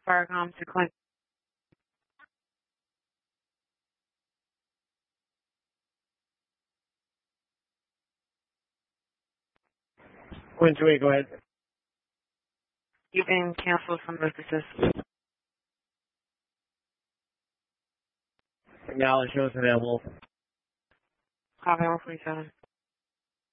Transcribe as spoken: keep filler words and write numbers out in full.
Firecom to Clint. Quinn two eight, go ahead. You've been canceled from the system. Acknowledge, shows available. Copy one forty-seven.